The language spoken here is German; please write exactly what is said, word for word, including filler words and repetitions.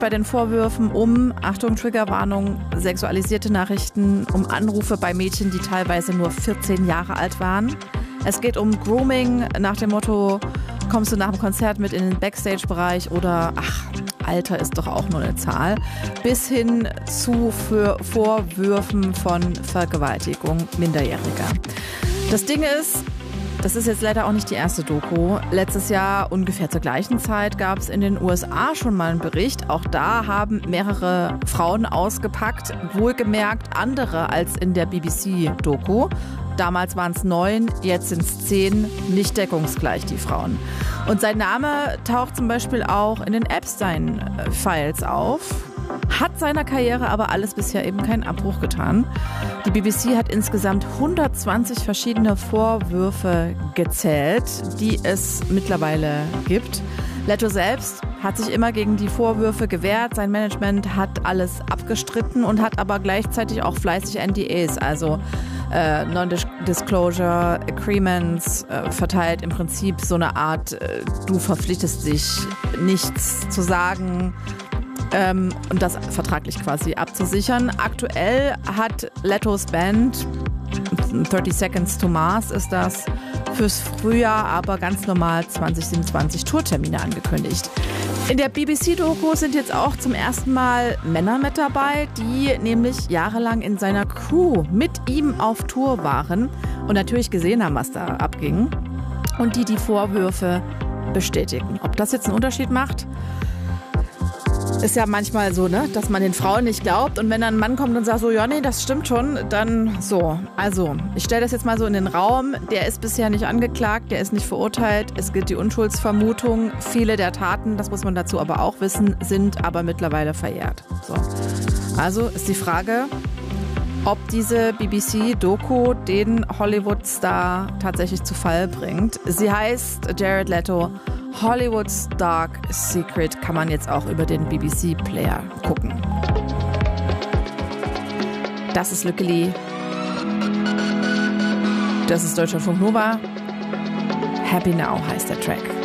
bei den Vorwürfen um, Achtung, Triggerwarnung, sexualisierte Nachrichten, um Anrufe bei Mädchen, die teilweise nur vierzehn Jahre alt waren. Es geht um Grooming nach dem Motto, kommst du nach dem Konzert mit in den Backstage-Bereich oder ach, Alter ist doch auch nur eine Zahl, bis hin zu für Vorwürfen von Vergewaltigung Minderjähriger. Das Ding ist, das ist jetzt leider auch nicht die erste Doku. Letztes Jahr, ungefähr zur gleichen Zeit, gab es in den U S A schon mal einen Bericht. Auch da haben mehrere Frauen ausgepackt, wohlgemerkt andere als in der B B C-Doku. Damals waren es neun, jetzt sind es zehn, nicht deckungsgleich die Frauen. Und sein Name taucht zum Beispiel auch in den Epstein-Files auf. Hat seiner Karriere aber alles bisher eben keinen Abbruch getan. Die B B C hat insgesamt hundertzwanzig verschiedene Vorwürfe gezählt, die es mittlerweile gibt. Leto selbst hat sich immer gegen die Vorwürfe gewehrt. Sein Management hat alles abgestritten und hat aber gleichzeitig auch fleißig N D As, also äh, Non-Disclosure Agreements, äh, verteilt. Im Prinzip so eine Art, äh, du verpflichtest dich, nichts zu sagen. Ähm, und das vertraglich quasi abzusichern. Aktuell hat Letos Band, thirty Seconds to Mars ist das, fürs Frühjahr aber ganz normal zwanzig siebenundzwanzig Tourtermine angekündigt. In der B B C-Doku sind jetzt auch zum ersten Mal Männer mit dabei, die nämlich jahrelang in seiner Crew mit ihm auf Tour waren und natürlich gesehen haben, was da abging und die die Vorwürfe bestätigen. Ob das jetzt einen Unterschied macht? Ist ja manchmal so, ne, dass man den Frauen nicht glaubt und wenn dann ein Mann kommt und sagt so, ja, nee, das stimmt schon, dann so. Also, ich stelle das jetzt mal so in den Raum, der ist bisher nicht angeklagt, der ist nicht verurteilt, es gilt die Unschuldsvermutung. Viele der Taten, das muss man dazu aber auch wissen, sind aber mittlerweile verjährt. So. Also ist die Frage, ob diese B B C-Doku den Hollywood-Star tatsächlich zu Fall bringt. Sie heißt Jared Leto. Hollywoods Dark Secret kann man jetzt auch über den B B C-Player gucken. Das ist Lückeli. Das ist Deutschlandfunk Nova. Happy Now heißt der Track.